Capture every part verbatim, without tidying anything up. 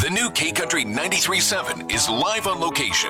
The new K-Country ninety-three point seven is live on location.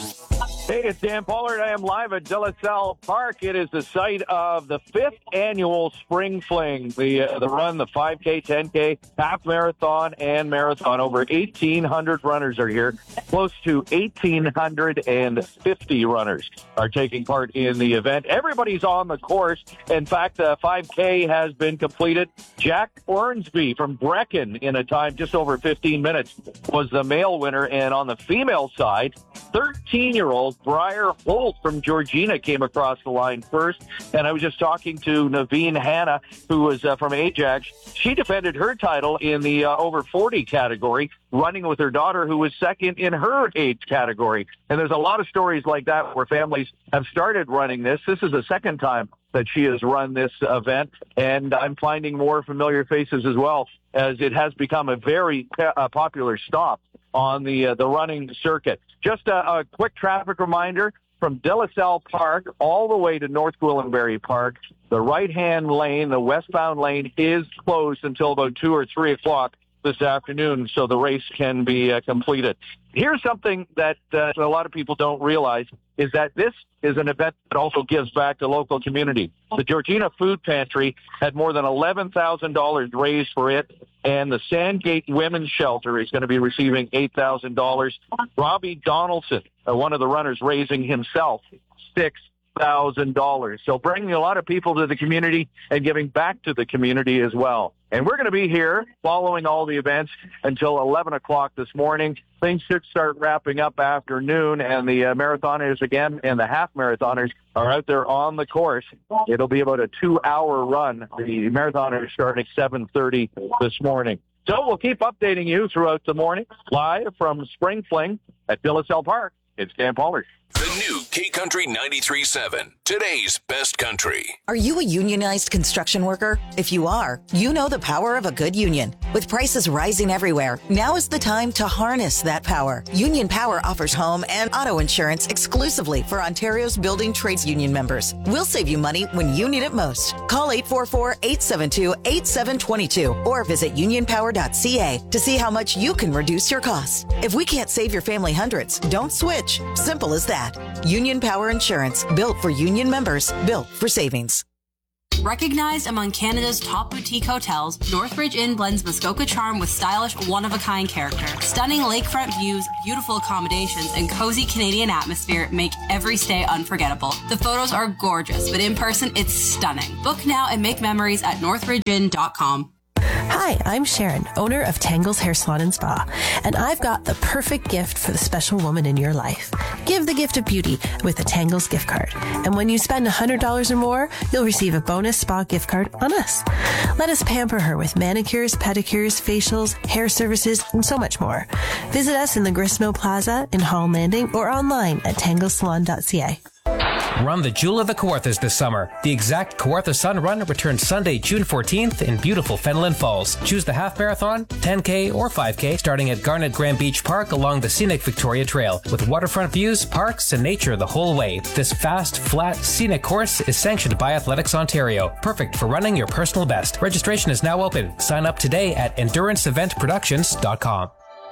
Hey, it's Dan Pollard. I am live at De La Salle Park. It is the site of the fifth annual Spring Fling, the uh, the run, the five K, ten K, half marathon, and marathon. Over eighteen hundred runners are here. Close to one thousand eight hundred fifty runners are taking part in the event. Everybody's on the course. In fact, uh, five K has been completed. Jack Ornsby from Brecken, in a time just over fifteen minutes, was the male winner. And on the female side, thirteen-year-old Briar Holt from Georgina came across the line first. And I was just talking to Naveen Hanna, who was uh, from Ajax. She defended her title in the uh, over forty category, running with her daughter, who was second in her age category. And there's a lot of stories like that where families have started running this. This is the second time that she has run this event, and I'm finding more familiar faces as well, as it has become a very uh, popular stop on the uh, the running circuit. Just a, a quick traffic reminder, from De La Salle Park all the way to North Gwillimbury Park, the right-hand lane, the westbound lane, is closed until about two or three o'clock this afternoon, so the race can be uh, completed. Here's something that uh, a lot of people don't realize, is that this is an event that also gives back to local community. The Georgina Food Pantry had more than eleven thousand dollars raised for it, and the Sandgate Women's Shelter is going to be receiving eight thousand dollars. Robbie Donaldson, uh, one of the runners, raising himself six thousand dollars. So bringing a lot of people to the community and giving back to the community as well. And we're going to be here following all the events until eleven o'clock this morning. Things should start wrapping up afternoon, and the uh, marathoners again and the half marathoners are out there on the course. It'll be about a two-hour run. The marathoners starting seven thirty this morning. So we'll keep updating you throughout the morning. Live from Spring Fling at De La Salle Park, it's Dan Pollard. The new K-Country ninety-three point seven, today's best country. Are you a unionized construction worker? If you are, you know the power of a good union. With prices rising everywhere, now is the time to harness that power. Union Power offers home and auto insurance exclusively for Ontario's building trades union members. We'll save you money when you need it most. Call eight four four, eight seven two, eight seven two two or visit union power dot c a to see how much you can reduce your costs. If we can't save your family hundreds, don't switch. Simple as that. Union Power Insurance, built for union members, built for savings. Recognized among Canada's top boutique hotels, Northridge Inn blends Muskoka charm with stylish, one-of-a-kind character. Stunning lakefront views, beautiful accommodations, and cozy Canadian atmosphere make every stay unforgettable. The photos are gorgeous, but in person, it's stunning. Book now and make memories at northridge inn dot com. Hi, I'm Sharon, owner of Tangle's Hair Salon and Spa, and I've got the perfect gift for the special woman in your life. Give the gift of beauty with a Tangle's gift card. And when you spend one hundred dollars or more, you'll receive a bonus spa gift card on us. Let us pamper her with manicures, pedicures, facials, hair services, and so much more. Visit us in the Gristmill Plaza in Holland Landing or online at tangle salon dot c a. Run the Jewel of the Kawarthas this summer. The Exact Kawartha Sun Run returns Sunday, June fourteenth in beautiful Fenelon Falls. Choose the half marathon, ten K, or five K starting at Garnet Grand Beach Park along the scenic Victoria Trail with waterfront views, parks, and nature the whole way. This fast, flat, scenic course is sanctioned by Athletics Ontario. Perfect for running your personal best. Registration is now open. Sign up today at endurance event productions dot com.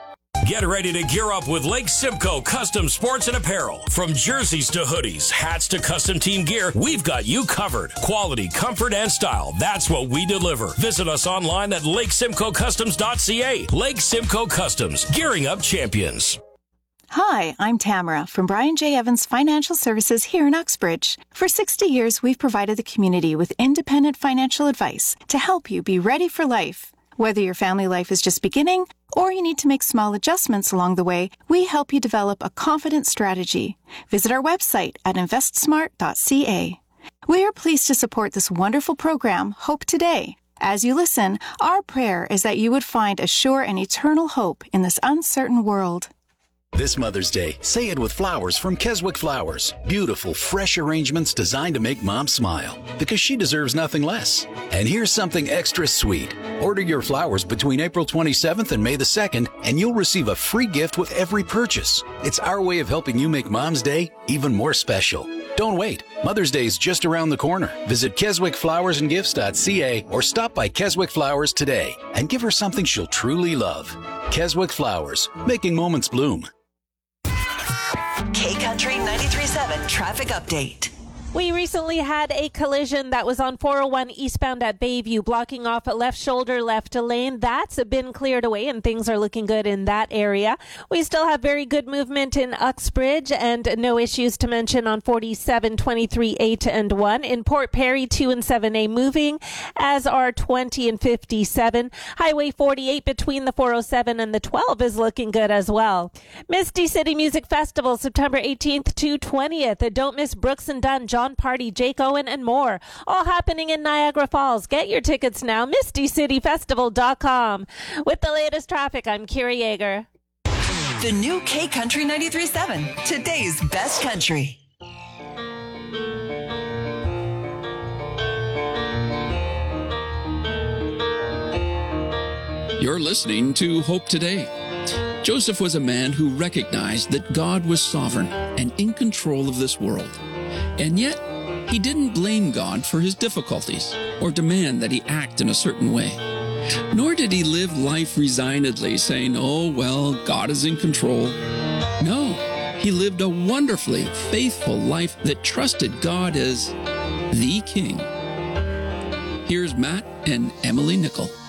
Get ready to gear up with Lake Simcoe Custom Sports and Apparel. From jerseys to hoodies, hats to custom team gear, we've got you covered. Quality, comfort, and style. That's what we deliver. Visit us online at lake simcoe customs dot c a. Lake Simcoe Customs, gearing up champions. Hi, I'm Tamara from Brian J. Evans Financial Services here in Uxbridge. For sixty years, we've provided the community with independent financial advice to help you be ready for life. Whether your family life is just beginning or you need to make small adjustments along the way, we help you develop a confident strategy. Visit our website at invest smart dot c a. We are pleased to support this wonderful program, Hope Today. As you listen, our prayer is that you would find a sure and eternal hope in this uncertain world. This Mother's Day, say it with flowers from Keswick Flowers. Beautiful, fresh arrangements designed to make Mom smile, because she deserves nothing less. And here's something extra sweet. Order your flowers between April twenty-seventh and May the second, and you'll receive a free gift with every purchase. It's our way of helping you make Mom's Day even more special. Don't wait. Mother's Day is just around the corner. Visit keswick flowers and gifts dot c a or stop by Keswick Flowers today and give her something she'll truly love. Keswick Flowers, making moments bloom. K-Country ninety-three point seven traffic update. We recently had a collision that was on four oh one eastbound at Bayview, blocking off a left shoulder, left lane. That's been cleared away, and things are looking good in that area. We still have very good movement in Uxbridge, and no issues to mention on forty-seven, twenty-three, eight, and one. In Port Perry, two and seven A moving, as are twenty and fifty-seven. Highway forty-eight between the four oh seven and the twelve is looking good as well. Misty City Music Festival, September eighteenth to twentieth. Don't miss Brooks and Dunn, John Party, Jake Owen, and more. All happening in Niagara Falls. Get your tickets now, misty city festival dot com. With the latest traffic, I'm Kira Yeager. The new K-Country ninety-three point seven, today's best country. You're listening to Hope Today. Joseph was a man who recognized that God was sovereign and in control of this world. And yet, he didn't blame God for his difficulties or demand that he act in a certain way. Nor did he live life resignedly, saying, oh, well, God is in control. No, he lived a wonderfully faithful life that trusted God as the King. Here's Matt and Emily Nickel.